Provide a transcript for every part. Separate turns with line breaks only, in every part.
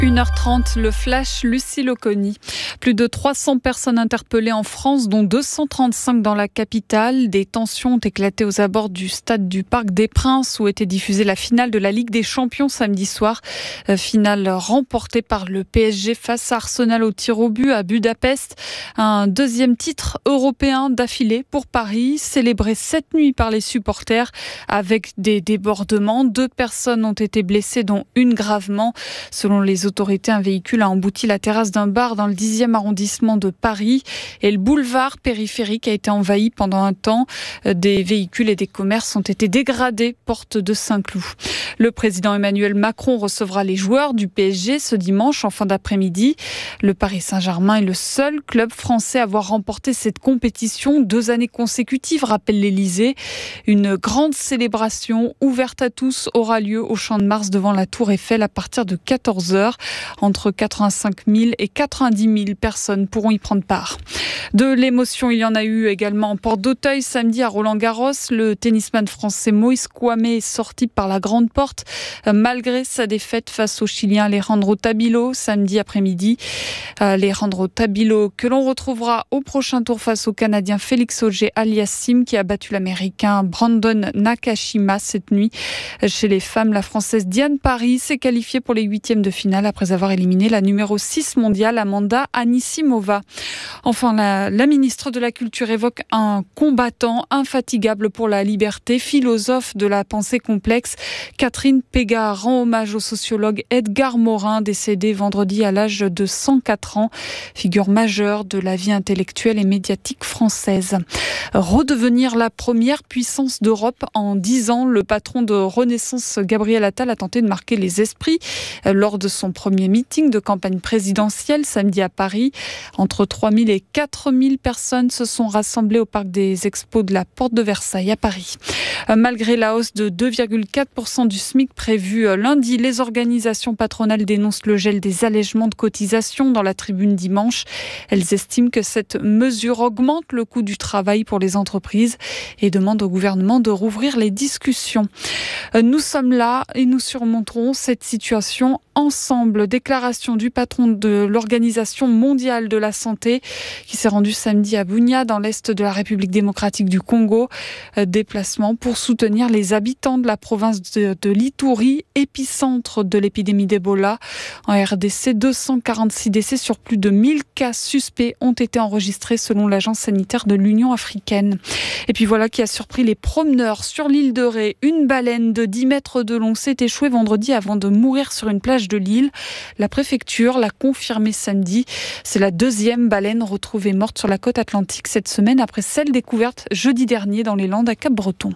1h30, le flash, Lucie Loconi. Plus de 300 personnes interpellées en France, dont 235 dans la capitale. Des tensions ont éclaté aux abords du stade du Parc des Princes où était diffusée la finale de la Ligue des Champions samedi soir. Finale remportée par le PSG face à Arsenal au tir au but à Budapest. Un deuxième titre européen d'affilée pour Paris, célébré cette nuit par les supporters avec des débordements. 2 personnes ont été blessées, dont une gravement. Selon les autorités, un véhicule a embouti la terrasse d'un bar dans le 10e arrondissement de Paris et le boulevard périphérique a été envahi pendant un temps. Des véhicules et des commerces ont été dégradés, porte de Saint-Cloud. Le président Emmanuel Macron recevra les joueurs du PSG ce dimanche en fin d'après-midi. Le Paris Saint-Germain est le seul club français à avoir remporté cette compétition 2 années consécutives, rappelle l'Élysée. Une grande célébration ouverte à tous aura lieu au Champ de Mars devant la Tour Eiffel à partir de 14h. Entre 85 000 et 90 000 personnes pourront y prendre part. De l'émotion, il y en a eu également en Porte d'Auteuil samedi à Roland-Garros. Le tennisman français Moïse Kouamé est sorti par la grande porte malgré sa défaite face au Chilien Alejandro Tabilo samedi après-midi. Alejandro Tabilo que l'on retrouvera au prochain tour face au Canadien Félix Auger-Aliassime qui a battu l'Américain Brandon Nakashima cette nuit. Chez les femmes, la Française Diane Paris s'est qualifiée pour les 8e de finale après avoir éliminé la numéro 6 mondiale Amanda Anisimova. Enfin, la ministre de la Culture évoque un combattant infatigable pour la liberté, philosophe de la pensée complexe. Catherine Pégard rend hommage au sociologue Edgar Morin, décédé vendredi à l'âge de 104 ans, figure majeure de la vie intellectuelle et médiatique française. Redevenir la première puissance d'Europe en 10 ans, le patron de Renaissance, Gabriel Attal, a tenté de marquer les esprits lors de son premier meeting de campagne présidentielle samedi à Paris. Entre 3 000 et 4 000 personnes se sont rassemblées au parc des Expos de la Porte de Versailles à Paris. Malgré la hausse de 2,4% du SMIC prévue lundi, les organisations patronales dénoncent le gel des allègements de cotisations dans la tribune dimanche. Elles estiment que cette mesure augmente le coût du travail pour les entreprises et demandent au gouvernement de rouvrir les discussions. Nous sommes là et nous surmonterons cette situation ensemble. Déclaration du patron de l'Organisation mondiale de la santé qui s'est rendu samedi à Bunia dans l'est de la République démocratique du Congo. Déplacement pour soutenir les habitants de la province de l'Ituri, épicentre de l'épidémie d'Ebola. En RDC, 246 décès sur plus de 1000 cas suspects ont été enregistrés selon l'agence sanitaire de l'Union africaine. Et puis voilà qui a surpris les promeneurs sur l'île de Ré. Une baleine de 10 mètres de long s'est échouée vendredi avant de mourir sur une plage de l'île. La préfecture l'a confirmé samedi. C'est la 2e baleine retrouvée morte sur la côte atlantique cette semaine après celle découverte jeudi dernier dans les Landes à Cap-Breton.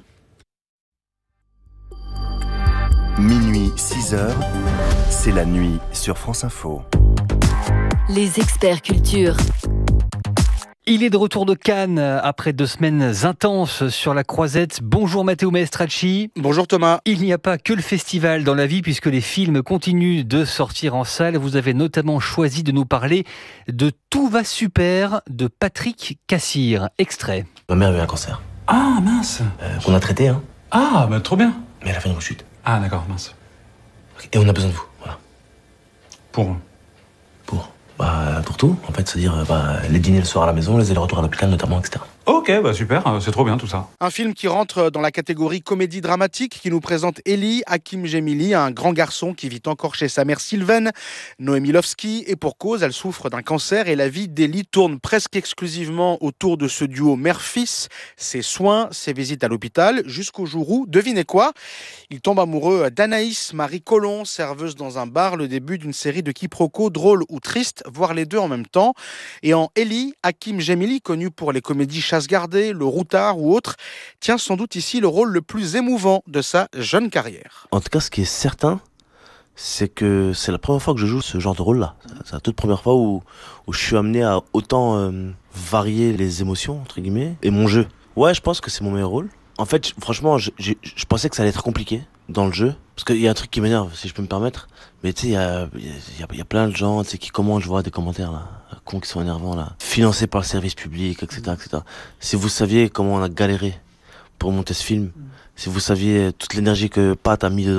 Minuit 6h, c'est la nuit sur France Info.
Les experts culture.
Il est de retour de Cannes après 2 semaines intenses sur la Croisette. Bonjour Matteo Maestracci.
Bonjour Thomas.
Il n'y a pas que le festival dans la vie puisque les films continuent de sortir en salle. Vous avez notamment choisi de nous parler de Tout va super de Patrick Cassir. Extrait.
Ma mère a eu un cancer.
Ah mince.
Qu'on a traité, hein.
Ah bah trop bien.
Mais elle a fait une rechute.
Ah d'accord, mince.
Et on a besoin de vous, voilà.
Pour
Pour tout, en fait, c'est-à-dire les dîners le soir à la maison, les allers-retours à l'hôpital notamment, etc.
Ok, bah super, c'est trop bien tout ça.
Un film qui rentre dans la catégorie comédie dramatique qui nous présente Eli Hakim Gemili, un grand garçon qui vit encore chez sa mère Sylvaine Noémie Lovski, et pour cause, elle souffre d'un cancer et la vie d'Eli tourne presque exclusivement autour de ce duo mère-fils, ses soins, ses visites à l'hôpital, jusqu'au jour où, devinez quoi, il tombe amoureux d'Anaïs Marie Collomb, serveuse dans un bar, le début d'une série de quiproquos drôles ou tristes, voire les deux en même temps. Et en Eli, Hakim Gemili, connu pour les comédies Chasse gardée, Le Routard ou autres, tient sans doute ici le rôle le plus émouvant de sa jeune carrière.
En tout cas, ce qui est certain, c'est que c'est la première fois que je joue ce genre de rôle-là. C'est la toute première fois où je suis amené à autant varier les émotions, entre guillemets, et mon jeu. Ouais, je pense que c'est mon meilleur rôle. En fait, franchement, je pensais que ça allait être compliqué dans le jeu. Parce qu'il y a un truc qui m'énerve, si je peux me permettre. Mais tu sais, il y a plein de gens qui commentent, je vois des commentaires là, cons qui sont énervants là. Financés par le service public, etc., etc. Si vous saviez comment on a galéré pour monter ce film, si vous saviez toute l'énergie que Pat a mis dedans,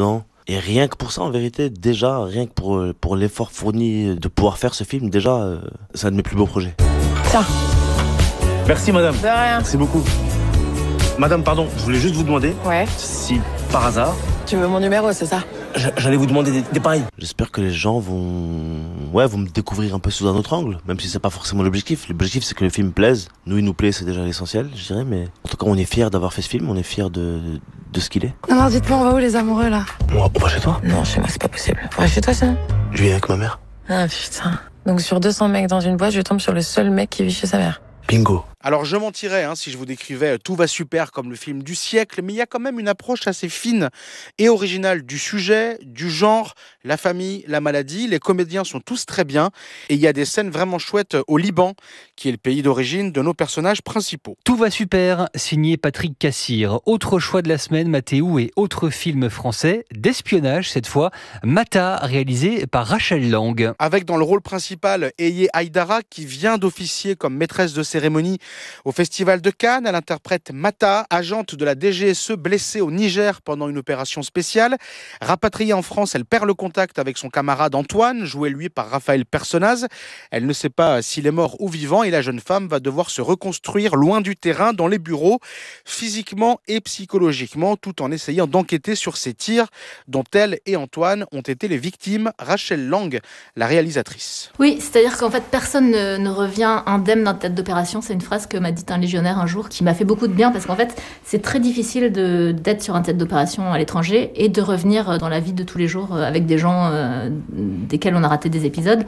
Et rien que pour ça, en vérité, déjà, rien que pour l'effort fourni de pouvoir faire ce film, déjà, c'est un de mes plus beaux projets.
Tiens.
Merci madame.
De rien.
Merci beaucoup. Madame, pardon, je voulais juste vous demander si, par hasard...
Tu veux mon numéro, c'est ça?
J'allais vous demander des pareils. J'espère que les gens vont me découvrir un peu sous un autre angle, même si c'est pas forcément l'objectif. L'objectif, c'est que le film plaise. Nous, il nous plaît, c'est déjà l'essentiel, je dirais, mais en tout cas, on est fiers d'avoir fait ce film, on est fiers de ce qu'il est.
Alors, dites-moi, on va où les amoureux, là?
On va chez toi?
Non, chez moi, c'est pas possible. On va chez toi, sinon?
Je vis avec ma mère.
Ah, putain. Donc, sur 200 mecs dans une boîte, je tombe sur le seul mec qui vit chez sa mère.
Bingo.
Alors je mentirais si je vous décrivais Tout va super comme le film du siècle, mais il y a quand même une approche assez fine et originale du sujet, du genre, la famille, la maladie. Les comédiens sont tous très bien et il y a des scènes vraiment chouettes au Liban, qui est le pays d'origine de nos personnages principaux.
Tout va super, signé Patrick Cassir. Autre choix de la semaine, Mathéo, et autre film français, d'espionnage cette fois, Mata, réalisé par Rachel Lang.
Avec dans le rôle principal Eye Haïdara, qui vient d'officier comme maîtresse de cérémonie au Festival de Cannes. Elle interprète Mata, agente de la DGSE blessée au Niger pendant une opération spéciale. Rapatriée en France, elle perd le contact avec son camarade Antoine, joué lui par Raphaël Personnaz. Elle ne sait pas s'il est mort ou vivant et la jeune femme va devoir se reconstruire loin du terrain, dans les bureaux, physiquement et psychologiquement, tout en essayant d'enquêter sur ces tirs dont elle et Antoine ont été les victimes. Rachel Lang, la réalisatrice.
Oui, c'est-à-dire qu'en fait, personne ne revient indemne d'un théâtre d'opération. C'est une phrase que m'a dit un légionnaire un jour qui m'a fait beaucoup de bien parce qu'en fait, c'est très difficile d'être sur un théâtre d'opération à l'étranger et de revenir dans la vie de tous les jours avec des gens desquels on a raté des épisodes.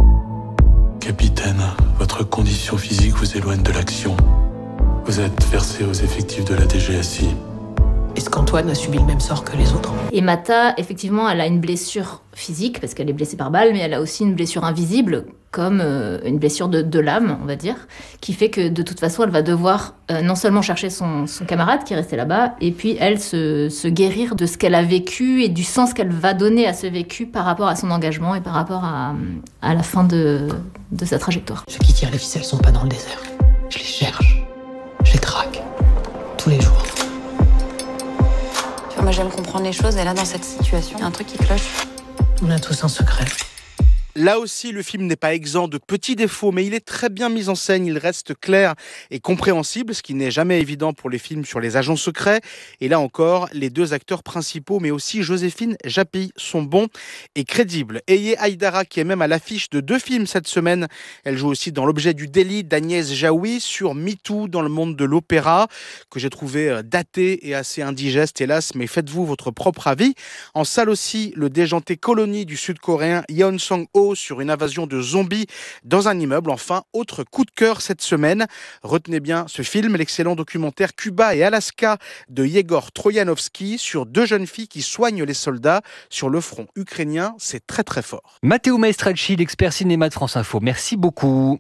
Capitaine, votre condition physique vous éloigne de l'action. Vous êtes versé aux effectifs de la DGSI.
Est-ce qu'Antoine a subi le même sort que les autres?
Et Mata, effectivement, elle a une blessure physique, parce qu'elle est blessée par balle, mais elle a aussi une blessure invisible, comme une blessure de l'âme, on va dire, qui fait que de toute façon, elle va devoir non seulement chercher son camarade qui est resté là-bas, et puis elle se guérir de ce qu'elle a vécu et du sens qu'elle va donner à ce vécu par rapport à son engagement et par rapport à la fin de sa trajectoire.
Ceux qui tirent les ficelles sont pas dans le désert. Je les cherche, je les traque, tous les jours.
Moi, j'aime comprendre les choses, et là, dans cette situation, il y a un truc qui cloche.
On a tous un secret.
Là aussi, le film n'est pas exempt de petits défauts, mais il est très bien mis en scène, il reste clair et compréhensible, ce qui n'est jamais évident pour les films sur les agents secrets. Et là encore, les deux acteurs principaux, mais aussi Joséphine Japy, sont bons et crédibles. Eye Haïdara, qui est même à l'affiche de 2 films cette semaine, elle joue aussi dans L'objet du délit d'Agnès Jaoui, sur MeToo dans le monde de l'opéra, que j'ai trouvé daté et assez indigeste, hélas, mais faites-vous votre propre avis. En salle aussi, le déjanté Colonie du sud-coréen Yeon Sang-ho sur une invasion de zombies dans un immeuble. Enfin, autre coup de cœur cette semaine. Retenez bien ce film, l'excellent documentaire Cuba et Alaska de Yegor Troyanovski sur 2 jeunes filles qui soignent les soldats sur le front ukrainien. C'est très très fort.
Matteo Maestracci, l'expert cinéma de France Info. Merci beaucoup.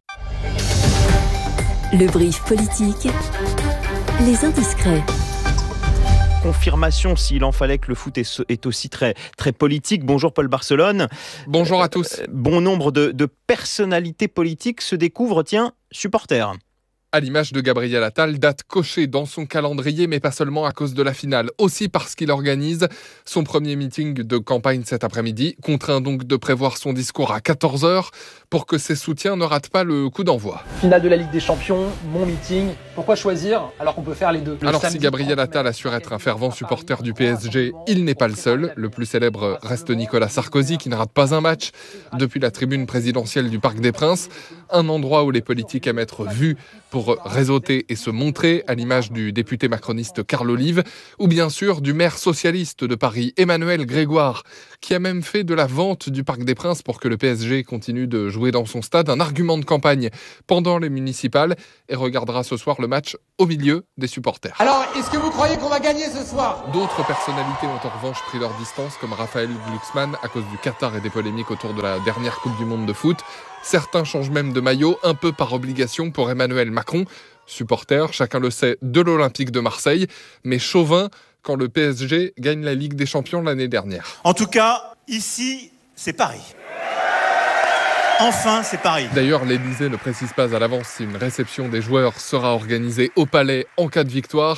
Le brief politique, les indiscrets.
Confirmation, s'il en fallait, que le foot est aussi très, très politique. Bonjour Paul Barcelone.
Bonjour à tous.
Bon nombre de personnalités politiques se découvrent, supporters.
À l'image de Gabriel Attal, date cochée dans son calendrier, mais pas seulement à cause de la finale, aussi parce qu'il organise son premier meeting de campagne cet après-midi, contraint donc de prévoir son discours à 14h pour que ses soutiens ne ratent pas le coup d'envoi.
Finale de la Ligue des Champions, mon meeting, pourquoi choisir alors qu'on peut faire les deux?
Alors si Gabriel Attal assure être un fervent supporter du PSG, il n'est pas le seul. Le plus célèbre reste Nicolas Sarkozy qui ne rate pas un match depuis la tribune présidentielle du Parc des Princes, un endroit où les politiques aiment être vus pour réseauter et se montrer, à l'image du député macroniste Carl Olive, ou bien sûr du maire socialiste de Paris, Emmanuel Grégoire, qui a même fait de la vente du Parc des Princes pour que le PSG continue de jouer dans son stade un argument de campagne pendant les municipales, et regardera ce soir le match au milieu des supporters.
Alors, est-ce que vous croyez qu'on va gagner ce soir?
D'autres personnalités ont en revanche pris leur distance, comme Raphaël Glucksmann, à cause du Qatar et des polémiques autour de la dernière Coupe du Monde de foot. Certains changent même de maillot, un peu par obligation pour Emmanuel Macron, supporter, chacun le sait, de l'Olympique de Marseille, mais chauvin quand le PSG gagne la Ligue des Champions l'année dernière.
En tout cas, ici, c'est Paris. Enfin, c'est Paris.
D'ailleurs, l'Élysée ne précise pas à l'avance si une réception des joueurs sera organisée au Palais en cas de victoire.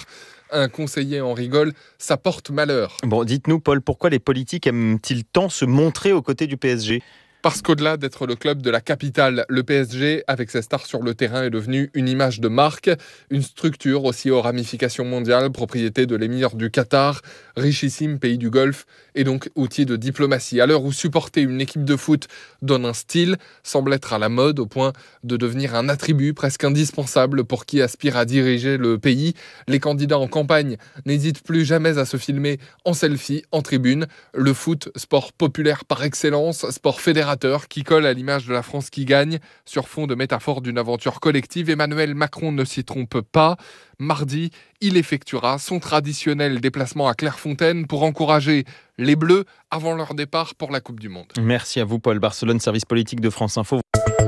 Un conseiller en rigole, ça porte malheur.
Bon, dites-nous, Paul, pourquoi les politiques aiment-ils tant se montrer aux côtés du PSG ?
Parce qu'au-delà d'être le club de la capitale, le PSG, avec ses stars sur le terrain, est devenu une image de marque, une structure aussi aux ramifications mondiales, propriété de l'émir du Qatar, richissime pays du Golfe, et donc outil de diplomatie. À l'heure où supporter une équipe de foot donne un style, semble être à la mode au point de devenir un attribut presque indispensable pour qui aspire à diriger le pays, les candidats en campagne n'hésitent plus jamais à se filmer en selfie, en tribune. Le foot, sport populaire par excellence, sport fédérateur qui colle à l'image de la France qui gagne. Sur fond de métaphore d'une aventure collective, Emmanuel Macron ne s'y trompe pas. Mardi, il effectuera son traditionnel déplacement à Clairefontaine pour encourager les Bleus avant leur départ pour la Coupe du Monde.
Merci à vous, Paul. Barcelone, service politique de France Info.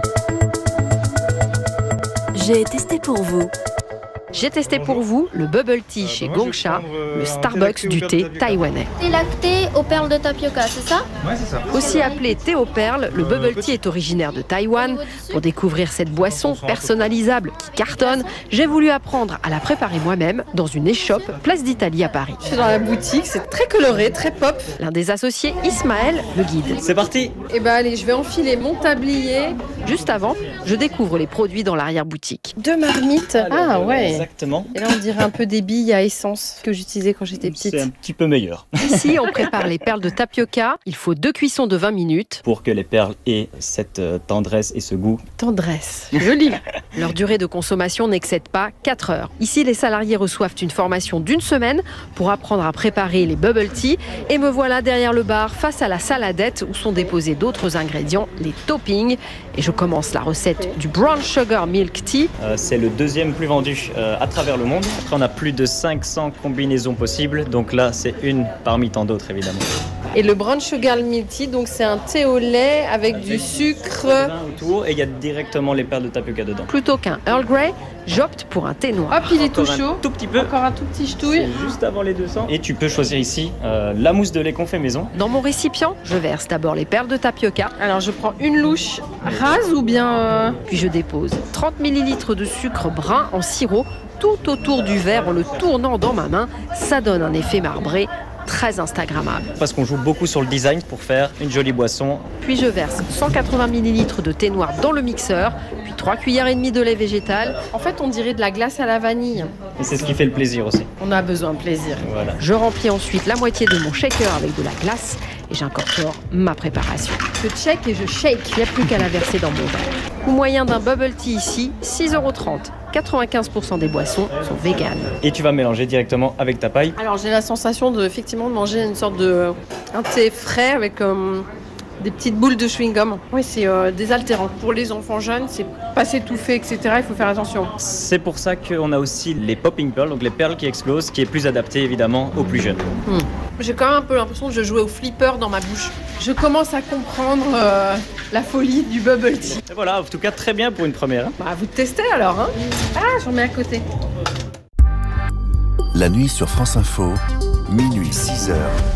J'ai testé pour vous.
J'ai testé pour vous le bubble tea chez Gongcha, le Starbucks du thé taïwanais.
Thé lacté aux perles de tapioca, c'est ça ?
Ouais, c'est ça. Aussi appelé thé aux perles, le bubble tea est originaire de Taïwan. Pour découvrir cette boisson personnalisable qui cartonne, j'ai voulu apprendre à la préparer moi-même dans une échoppe place d'Italie à Paris.
Je suis dans la boutique, c'est très coloré, très pop.
L'un des associés, Ismaël, le guide.
C'est parti.
Eh ben allez, je vais enfiler mon tablier.
Juste avant, je découvre les produits dans l'arrière-boutique.
2 marmites. Ah ouais.
Exactement.
Et là, on dirait un peu des billes à essence que j'utilisais quand j'étais petite.
C'est un petit peu meilleur.
Ici, on prépare les perles de tapioca. Il faut 2 cuissons de 20 minutes.
Pour que les perles aient cette tendresse et ce goût.
Tendresse. Joli. Leur durée de consommation n'excède pas 4 heures. Ici, les salariés reçoivent une formation d'1 semaine pour apprendre à préparer les bubble tea. Et me voilà derrière le bar, face à la saladette où sont déposés d'autres ingrédients, les toppings. Et je commence la recette du brown sugar milk tea.
C'est le 2e plus vendu à travers le monde. Après, on a plus de 500 combinaisons possibles. Donc là, c'est une parmi tant d'autres, évidemment.
Et le brown sugar milk tea, donc c'est un thé au lait avec du sucre.
Autour, et il y a directement les perles de tapioca dedans.
Plutôt qu'un Earl Grey, j'opte pour un thé noir.
Hop, il est tout chaud.
Tout petit peu.
Encore un tout petit ch'touille.
C'est juste avant les 200. Et tu peux choisir ici la mousse de lait qu'on fait maison.
Dans mon récipient, je verse d'abord les perles de tapioca.
Alors je prends une louche rase ou bien...
Puis je dépose 30 ml de sucre brun en sirop tout autour du verre en le tournant dans ma main. Ça donne un effet marbré très instagrammable.
Parce qu'on joue beaucoup sur le design pour faire une jolie boisson.
Puis je verse 180 ml de thé noir dans le mixeur, puis 3 cuillères et demie de lait végétal.
En fait, on dirait de la glace à la vanille.
Et c'est ce qui fait le plaisir aussi.
On a besoin de plaisir.
Voilà.
Je remplis ensuite la moitié de mon shaker avec de la glace et j'incorpore ma préparation.
Je check et je shake.
Il n'y a plus qu'à la verser dans mon verre. Coût moyen d'un bubble tea ici, 6,30 €. 95% des boissons sont véganes.
Et tu vas mélanger directement avec ta paille.
Alors j'ai la sensation de manger une sorte de un thé frais avec des petites boules de chewing-gum. Oui, c'est désaltérant. Pour les enfants jeunes, c'est pas s'étouffer, etc. Il faut faire attention.
C'est pour ça qu'on a aussi les popping pearls, donc les perles qui explosent, qui est plus adapté évidemment aux plus jeunes.
J'ai quand même un peu l'impression de jouer au flipper dans ma bouche. Je commence à comprendre la folie du bubble tea.
Et voilà, en tout cas très bien pour une première.
Bah, vous testez alors, hein. Ah, j'en mets à côté.
La nuit sur France Info, minuit 6h.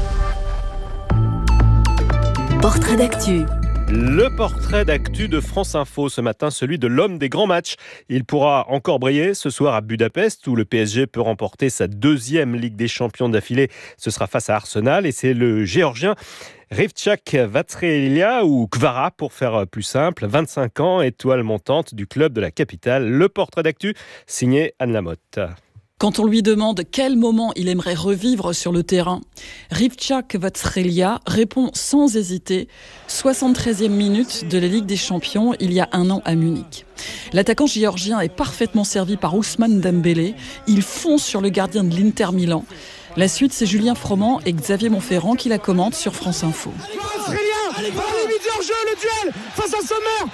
Portrait d'actu.
Le portrait d'actu de France Info ce matin, celui de l'homme des grands matchs. Il pourra encore briller ce soir à Budapest où le PSG peut remporter sa 2e Ligue des Champions d'affilée. Ce sera face à Arsenal et c'est le Géorgien Rivtchak Vatrelia ou Kvara pour faire plus simple. 25 ans, étoile montante du club de la capitale. Le portrait d'actu signé Anne Lamotte.
Quand on lui demande quel moment il aimerait revivre sur le terrain, Rivtchak Vatrelia répond sans hésiter, 73e minute de la Ligue des Champions il y a 1 an à Munich. L'attaquant géorgien est parfaitement servi par Ousmane Dembélé. Il fonce sur le gardien de l'Inter Milan. La suite, c'est Julien Froment et Xavier Montferrand qui la commentent sur France Info.
Vatrelia, à la limite de hors-jeu, le duel face à Sommer.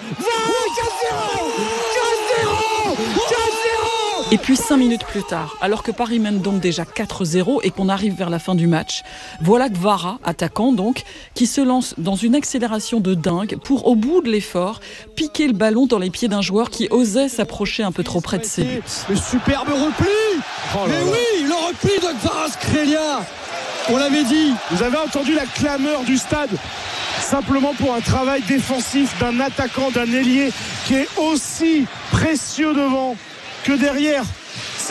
4-0.
Et puis 5 minutes plus tard, alors que Paris mène donc déjà 4-0 et qu'on arrive vers la fin du match, voilà Kvara, attaquant donc, qui se lance dans une accélération de dingue pour, au bout de l'effort, piquer le ballon dans les pieds d'un joueur qui osait s'approcher un peu trop près de ses buts.
Le superbe repli. Mais oui, le repli de Kvaratskhelia. On l'avait dit. Vous avez entendu la clameur du stade simplement pour un travail défensif d'un attaquant, d'un ailier qui est aussi précieux devant que derrière.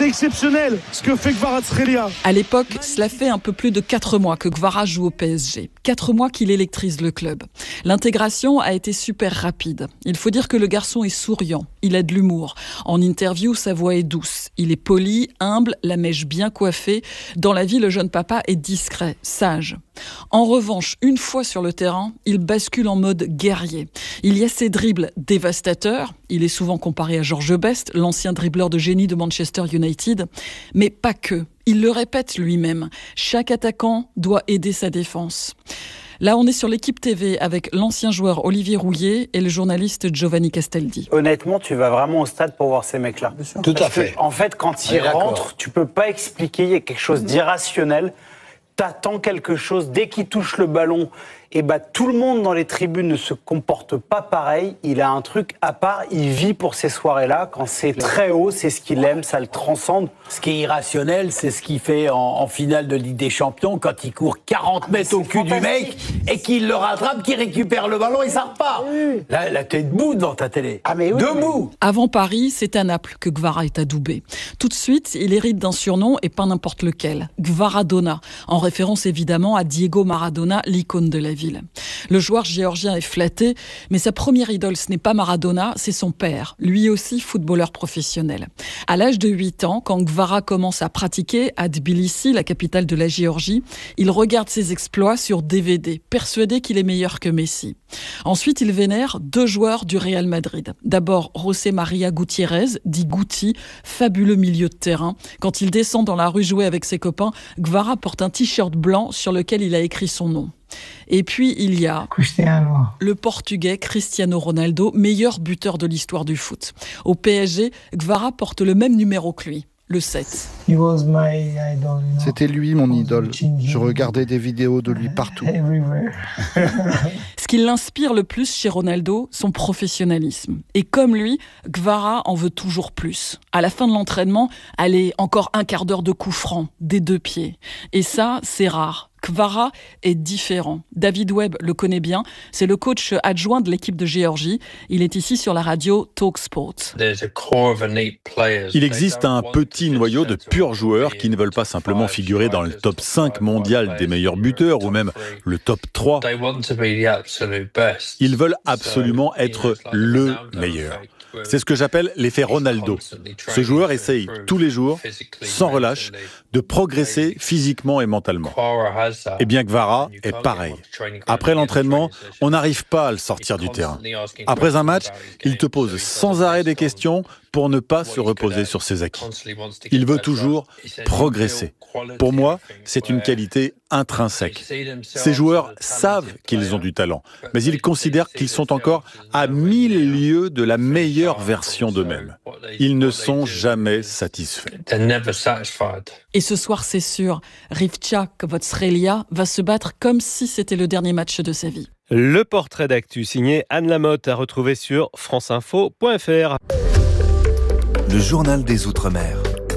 C'est exceptionnel ce que fait Kvaratskhelia.
À l'époque, cela fait un peu plus de 4 mois que Kvara joue au PSG. 4 mois qu'il électrise le club. L'intégration a été super rapide. Il faut dire que le garçon est souriant. Il a de l'humour. En interview, sa voix est douce. Il est poli, humble, la mèche bien coiffée. Dans la vie, le jeune papa est discret, sage. En revanche, une fois sur le terrain, il bascule en mode guerrier. Il y a ses dribbles dévastateurs. Il est souvent comparé à George Best, l'ancien dribbleur de génie de Manchester United. Mais pas que. Il le répète lui-même. Chaque attaquant doit aider sa défense. Là, on est sur l'équipe TV avec l'ancien joueur Olivier Rouillet et le journaliste Giovanni Castaldi.
Honnêtement, tu vas vraiment au stade pour voir ces mecs-là.
Tout à fait.
En fait, quand ils rentrent, tu peux pas expliquer, il y a quelque chose d'irrationnel. T'attends quelque chose, dès qu'il touche le ballon, et tout le monde dans les tribunes ne se comporte pas pareil. Il a un truc à part, il vit pour ces soirées-là. Quand c'est très haut, c'est ce qu'il aime, ça le transcende.
Ce qui est irrationnel, c'est ce qu'il fait en finale de Ligue des Champions, quand il court 40 mètres au cul du mec, et qu'il le rattrape, qu'il récupère le ballon et ça repart. Là, t'es debout devant ta télé. Debout.
Avant Paris, c'est à Naples que Kvara est adoubé. Tout de suite, il hérite d'un surnom et pas n'importe lequel. Kvaradona, en référence évidemment à Diego Maradona, l'icône de la ville. Le joueur géorgien est flatté, mais sa première idole, ce n'est pas Maradona, c'est son père, lui aussi footballeur professionnel. À l'âge de 8 ans, quand Kvara commence à pratiquer à Tbilissi, la capitale de la Géorgie, il regarde ses exploits sur DVD, persuadé qu'il est meilleur que Messi. Ensuite, il vénère 2 joueurs du Real Madrid. D'abord, José María Gutiérrez, dit Guti, fabuleux milieu de terrain. Quand il descend dans la rue jouer avec ses copains, Kvara porte un t-shirt blanc sur lequel il a écrit son nom. Et puis, il y a le Portugais Cristiano Ronaldo, meilleur buteur de l'histoire du foot. Au PSG, Kvara porte le même numéro que lui, le 7.
C'était lui mon idole. Je regardais des vidéos de lui partout.
Ce qui l'inspire le plus chez Ronaldo, son professionnalisme. Et comme lui, Kvara en veut toujours plus. À la fin de l'entraînement, allez, encore un quart d'heure de coups francs, des 2 pieds. Et ça, c'est rare. Kvara est différent. David Webb le connaît bien. C'est le coach adjoint de l'équipe de Géorgie. Il est ici sur la radio TalkSport.
Il existe un petit noyau de purs joueurs qui ne veulent pas simplement figurer dans le top 5 mondial des meilleurs buteurs ou même le top 3. Ils veulent absolument être le meilleur. C'est ce que j'appelle l'effet Ronaldo. Ce joueur essaye tous les jours, sans relâche, de progresser physiquement et mentalement. Et bien Kvara est pareil. Après l'entraînement, on n'arrive pas à le sortir du terrain. Après un match, il te pose sans arrêt des questions pour ne pas se reposer sur ses acquis. Il veut toujours progresser. Pour moi, c'est une qualité intrinsèque. Ces joueurs savent qu'ils ont du talent, mais ils considèrent qu'ils sont encore à 1000 lieues de la meilleure version d'eux-mêmes. Ils ne sont jamais satisfaits.
Et ce soir, c'est sûr, Rivča Kvaratskhelia va se battre comme si c'était le dernier match de sa vie.
Le portrait d'actu signé Anne Lamotte à retrouver sur franceinfo.fr.
Le journal des Outre-mer.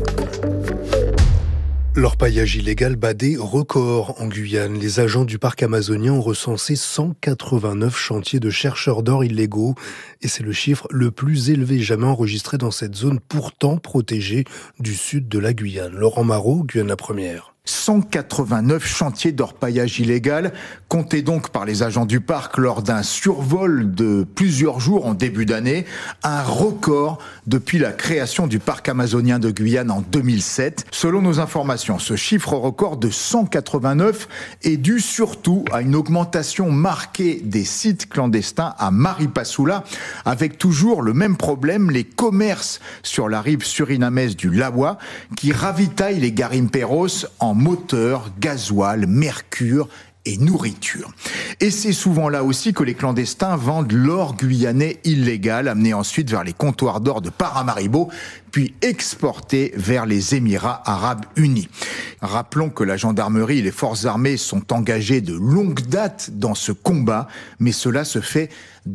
L'orpaillage illégal bat des records en Guyane. Les agents du parc amazonien ont recensé 189 chantiers de chercheurs d'or illégaux. Et c'est le chiffre le plus élevé jamais enregistré dans cette zone pourtant protégée du sud de la Guyane. Laurent Marot, Guyane la Première.
189 chantiers d'orpaillage illégal comptés donc par les agents du parc lors d'un survol de plusieurs jours en début d'année, un record depuis la création du parc amazonien de Guyane en 2007. Selon nos informations, ce chiffre record de 189 est dû surtout à une augmentation marquée des sites clandestins à Maripasoula, avec toujours le même problème, les commerces sur la rive surinamaise du Lawa qui ravitaillent les garimperos en moteur, gasoil, mercure et nourriture. Et c'est souvent là aussi que les clandestins vendent l'or guyanais illégal, amené ensuite vers les comptoirs d'or de Paramaribo, puis exporté vers les Émirats arabes unis. Rappelons que la gendarmerie et les forces armées sont engagées de longue date dans ce combat, mais cela se fait